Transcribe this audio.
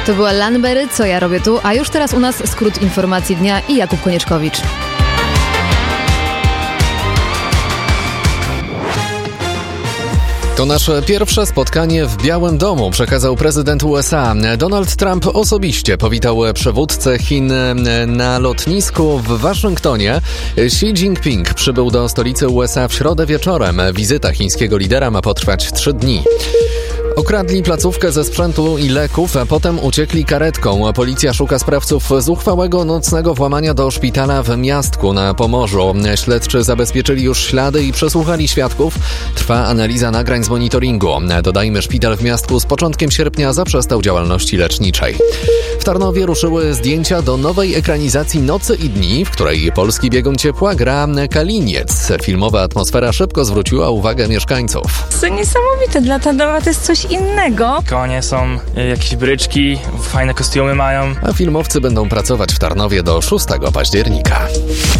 To była Lanberry, Co ja robię tu, a już teraz u nas skrót informacji dnia i Jakub Konieczkowicz. To nasze pierwsze spotkanie w Białym Domu, przekazał prezydent USA. Donald Trump osobiście powitał przywódcę Chin na lotnisku w Waszyngtonie. Xi Jinping przybył do stolicy USA w środę wieczorem. Wizyta chińskiego lidera ma potrwać 3 dni. Okradli placówkę ze sprzętu i leków, a potem uciekli karetką. Policja szuka sprawców zuchwałego nocnego włamania do szpitala w Miastku na Pomorzu. Śledczy zabezpieczyli już ślady i przesłuchali świadków. Trwa analiza nagrań z monitoringu. Dodajmy, szpital w Miastku z początkiem sierpnia zaprzestał działalności leczniczej. W Tarnowie ruszyły zdjęcia do nowej ekranizacji Nocy i dni, w której polski biegun ciepła gra Kaliniec. Filmowa atmosfera szybko zwróciła uwagę mieszkańców. To niesamowite, dla Tarnowa to jest coś innego. Konie są, jakieś bryczki, fajne kostiumy mają. A filmowcy będą pracować w Tarnowie do 6 października.